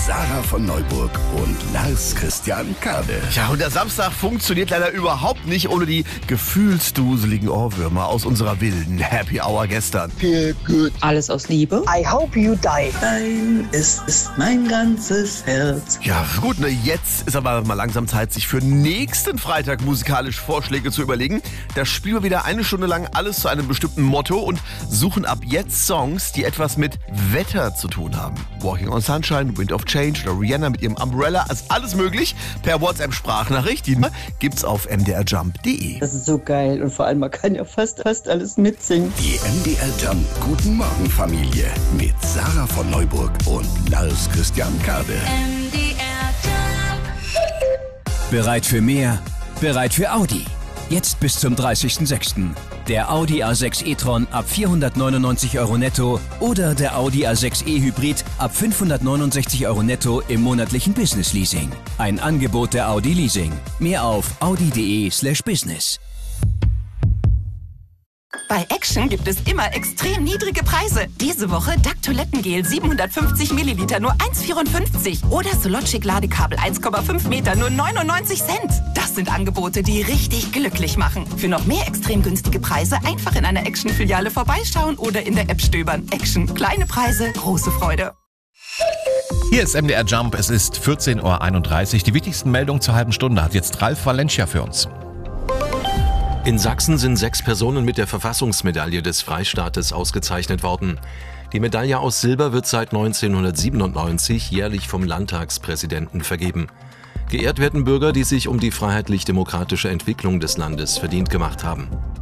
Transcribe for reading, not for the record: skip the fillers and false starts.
Sarah von Neuburg und Lars Christian Kade. Ja, und der Samstag funktioniert leider überhaupt nicht ohne die gefühlsduseligen Ohrwürmer aus unserer wilden Happy Hour gestern. Feel good. Alles aus Liebe. I hope you die. Dein ist mein ganzes Herz. Ja, gut, ne, jetzt ist aber mal langsam Zeit, sich für nächsten Freitag musikalisch Vorschläge zu überlegen. Da spielen wir wieder eine Stunde lang alles zu einem bestimmten Motto und suchen ab jetzt Songs, die etwas mit Wetter zu tun haben. Walking on Sunshine, Wind of Change oder Rihanna mit ihrem Umbrella, ist alles möglich per WhatsApp-Sprachnachricht. Die gibt's auf mdrjump.de. Das ist so geil und vor allem, man kann ja fast alles mitsingen. Die MDR Jump Guten Morgen Familie mit Sarah von Neuburg und Lars Christian Kade. Bereit für mehr? Bereit für Audi. Jetzt bis zum 30.06. Der Audi A6 e-tron ab 499 € netto oder der Audi A6 e-Hybrid ab 569 € netto im monatlichen Business Leasing. Ein Angebot der Audi Leasing. Mehr auf audi.de/business. Bei Action gibt es immer extrem niedrige Preise. Diese Woche DAC Toilettengel 750 Milliliter nur 1,54 oder Sologic Ladekabel 1,5 Meter nur 99 Cent. Das sind Angebote, die richtig glücklich machen. Für noch mehr extrem günstige Preise einfach in einer Action-Filiale vorbeischauen oder in der App stöbern. Action. Kleine Preise, große Freude. Hier ist MDR Jump. Es ist 14.31 Uhr. Die wichtigsten Meldungen zur halben Stunde hat jetzt Ralf Valencia für uns. In Sachsen sind 6 Personen mit der Verfassungsmedaille des Freistaates ausgezeichnet worden. Die Medaille aus Silber wird seit 1997 jährlich vom Landtagspräsidenten vergeben. Geehrt werden Bürger, die sich um die freiheitlich-demokratische Entwicklung des Landes verdient gemacht haben.